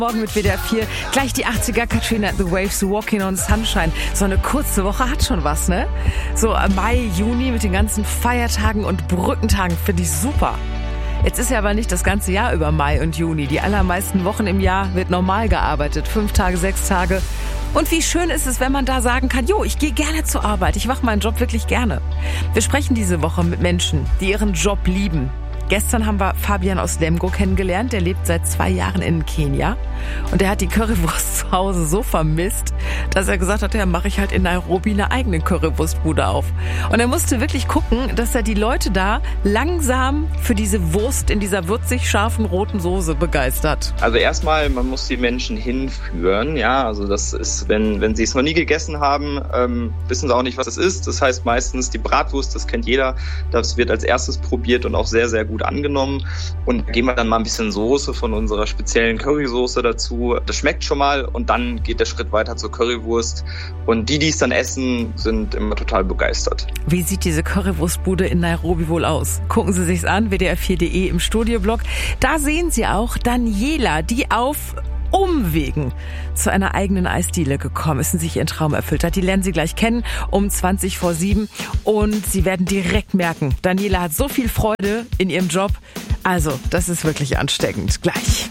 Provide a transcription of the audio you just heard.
Morgen mit WDR 4. Gleich die 80er, Katrina and the Waves, Walking on Sunshine. So eine kurze Woche hat schon was, ne? So Mai, Juni mit den ganzen Feiertagen und Brückentagen finde ich super. Jetzt ist ja aber nicht das ganze Jahr über Mai und Juni. Die allermeisten Wochen im Jahr wird normal gearbeitet. 5 Tage, 6 Tage. Und wie schön ist es, wenn man da sagen kann, ich gehe gerne zur Arbeit. Ich mache meinen Job wirklich gerne. Wir sprechen diese Woche mit Menschen, die ihren Job lieben. Gestern haben wir Fabian aus Lemgo kennengelernt. Der lebt seit 2 Jahren in Kenia. Und er hat die Currywurst zu Hause so vermisst, dass er gesagt hat, mache ich halt in Nairobi eine eigene Currywurstbude auf. Und er musste wirklich gucken, dass er die Leute da langsam für diese Wurst in dieser würzig scharfen roten Soße begeistert. Also erstmal, man muss die Menschen hinführen. Ja, also das ist, wenn sie es noch nie gegessen haben, wissen sie auch nicht, was es ist. Das heißt meistens die Bratwurst, das kennt jeder. Das wird als erstes probiert und auch sehr, sehr gut angenommen. Und geben wir dann mal ein bisschen Soße von unserer speziellen Currysoße dazu. Das schmeckt schon mal und dann geht der Schritt weiter zur Currywurst. Und die es dann essen, sind immer total begeistert. Wie sieht diese Currywurstbude in Nairobi wohl aus? Gucken Sie sich's an, WDR4.de im Studioblog. Da sehen Sie auch Daniela, die auf Umwegen zu einer eigenen Eisdiele gekommen ist und sich ihren Traum erfüllt hat. Die lernen Sie gleich kennen um 7:20 und Sie werden direkt merken, Daniela hat so viel Freude in ihrem Job. Also, das ist wirklich ansteckend. Gleich.